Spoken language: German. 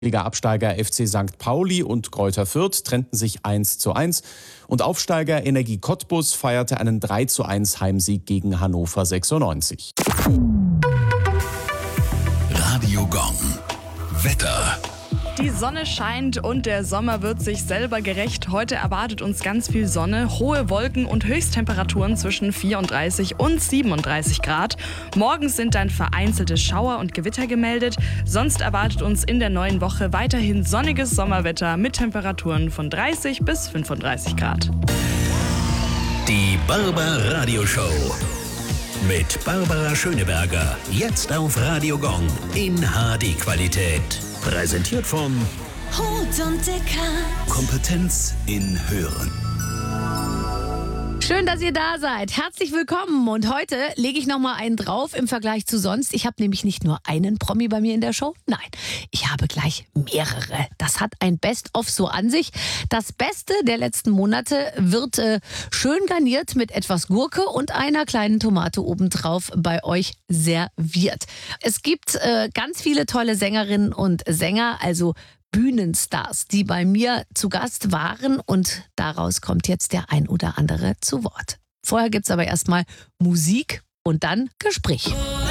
Absteiger FC St. Pauli und Greuther Fürth trennten sich 1:1 und Aufsteiger Energie Cottbus feierte einen 3:1 Heimsieg gegen Hannover 96. Radio Gong. Wetter. Die Sonne scheint und der Sommer wird sich selber gerecht. Heute erwartet uns ganz viel Sonne, hohe Wolken und Höchsttemperaturen zwischen 34 und 37 Grad. Morgens sind dann vereinzelte Schauer und Gewitter gemeldet. Sonst erwartet uns in der neuen Woche weiterhin sonniges Sommerwetter mit Temperaturen von 30 bis 35 Grad. Die Barbara-Radio-Show mit Barbara Schöneberger. Jetzt auf Radio Gong in HD-Qualität. Präsentiert von Hut und Deckard. Kompetenz in Hören. Schön, dass ihr da seid. Herzlich willkommen. Und heute lege ich nochmal einen drauf im Vergleich zu sonst. Ich habe nämlich nicht nur einen Promi bei mir in der Show. Nein, ich habe gleich mehrere. Das hat ein Best-of so an sich. Das Beste der letzten Monate wird schön garniert mit etwas Gurke und einer kleinen Tomate obendrauf bei euch serviert. Es gibt ganz viele tolle Sängerinnen und Sänger, also Bühnenstars, die bei mir zu Gast waren, und daraus kommt jetzt der ein oder andere zu Wort. Vorher gibt's aber erstmal Musik und dann Gespräch.